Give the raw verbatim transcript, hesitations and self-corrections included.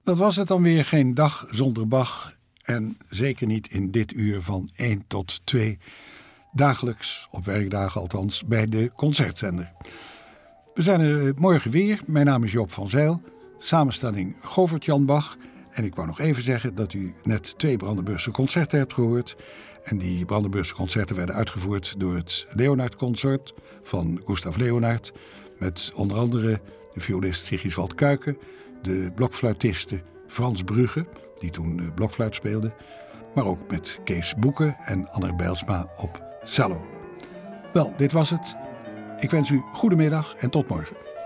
Dat was het dan weer, geen dag zonder Bach. En zeker niet in dit uur van één tot twee. Dagelijks, op werkdagen althans, bij de Concertzender. We zijn er morgen weer. Mijn naam is Joop van Zijl. Samenstelling Govert-Jan Bach. En ik wou nog even zeggen dat u net twee Brandenburgse concerten hebt gehoord. En die Brandenburgse concerten werden uitgevoerd door het Leonard Consort van Gustav Leonard. Met onder andere de violist Sigiswald Kuijken, de blokfluitiste Frans Brugge, die toen blokfluit speelde. Maar ook met Kees Boeken en Anner Bijlsma op cello. Wel, dit was het. Ik wens u goedemiddag en tot morgen.